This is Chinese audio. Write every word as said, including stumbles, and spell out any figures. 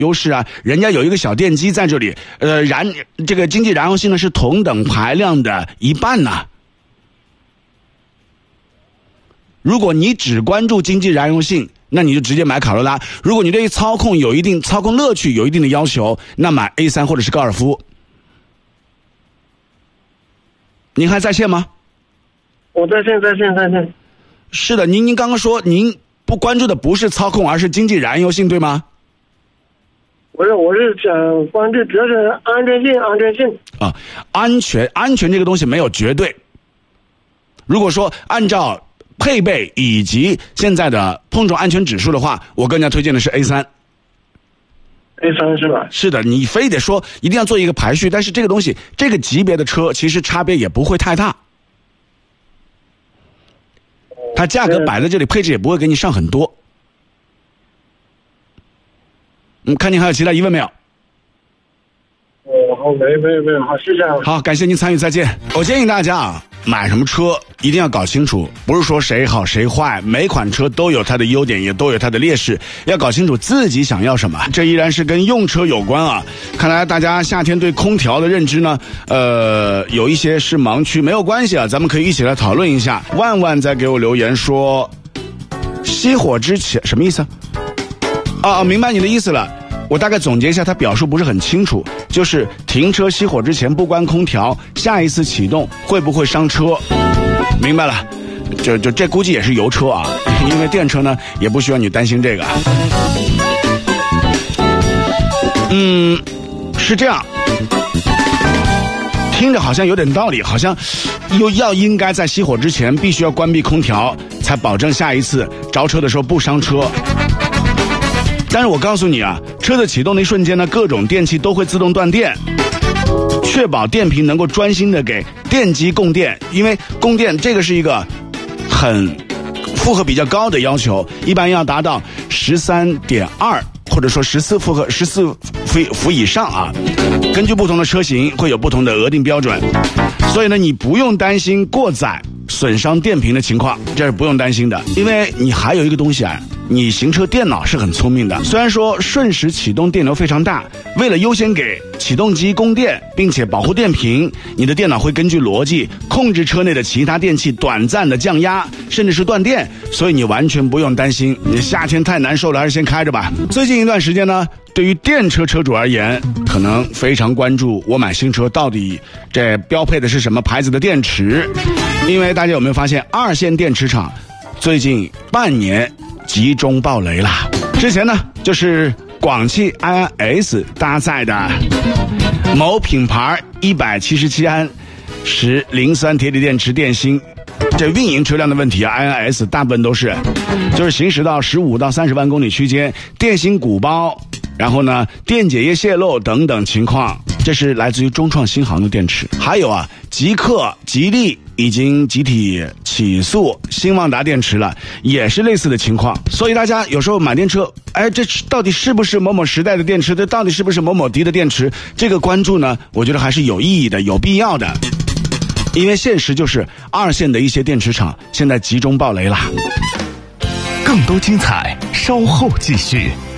优势啊，人家有一个小电机在这里，呃，燃这个经济燃油性呢是同等排量的一半呢。如果你只关注经济燃油性，那你就直接买卡罗拉。如果你对于操控有一定操控乐趣有一定的要求，那买 A 三 或者是高尔夫。您还在线吗？ 我在线，在线，在线。 是的，您您刚刚说您不关注的不是操控，而是经济燃油性，对吗？ 不是，我是想关注主要是安全性，安全性啊，安全，安全这个东西没有绝对。如果说按照配备以及现在的碰撞安全指数的话，我更加推荐的是 A 三。 A 三 是吧？ 是的，你非得说一定要做一个排序，但是这个东西，这个级别的车其实差别也不会太大。它价格摆在这里，配置也不会给你上很多。嗯，看您还有其他疑问没有？ 哦，好，没没没有，好，谢谢。 好，感谢您参与，再见。我建议大家啊，买什么车一定要搞清楚，不是说谁好谁坏，每款车都有它的优点，也都有它的劣势，要搞清楚自己想要什么。这依然是跟用车有关啊。看来大家夏天对空调的认知呢，呃，有一些是盲区，没有关系啊，咱们可以一起来讨论一下。万万在给我留言说，熄火之前什么意思啊？啊，明白你的意思了。我大概总结一下，他表述不是很清楚，就是停车熄火之前不关空调，下一次启动会不会伤车？明白了，就就这估计也是油车啊，因为电车呢也不需要你担心这个。嗯，是这样，听着好像有点道理，好像又要应该在熄火之前必须要关闭空调，才保证下一次着车的时候不伤车。但是我告诉你啊，车子启动的一瞬间呢，各种电器都会自动断电，确保电瓶能够专心的给电机供电。因为供电这个是一个很负荷比较高的要求，一般要达到十三点二或者说十四负荷十四伏伏以上啊。根据不同的车型会有不同的额定标准，所以呢，你不用担心过载损伤电瓶的情况，这是不用担心的。因为你还有一个东西啊，你行车电脑是很聪明的，虽然说瞬时启动电流非常大，为了优先给启动机供电并且保护电瓶，你的电脑会根据逻辑控制车内的其他电器短暂的降压甚至是断电，所以你完全不用担心。你夏天太难受了，还是先开着吧。最近一段时间呢，对于电车车主而言，可能非常关注我买新车到底这标配的是什么牌子的电池，因为大家有没有发现二线电池厂最近半年集中爆雷了。之前呢，就是广汽 I N S 搭载的某品牌一百七十七安时磷酸铁锂电池电芯，这运营车辆的问题啊 ，I N S 大部分都是就是行驶到十五到三十万公里区间，电芯鼓包，然后呢电解液泄漏等等情况，这是来自于中创新航的电池。还有啊，极客、吉利已经集体起诉新旺达电池了，也是类似的情况。所以大家有时候买电车，哎，这到底是不是某某时代的电池？这到底是不是某某迪的电池？这个关注呢，我觉得还是有意义的，有必要的。因为现实就是二线的一些电池厂现在集中爆雷了。 更多精彩稍后继续。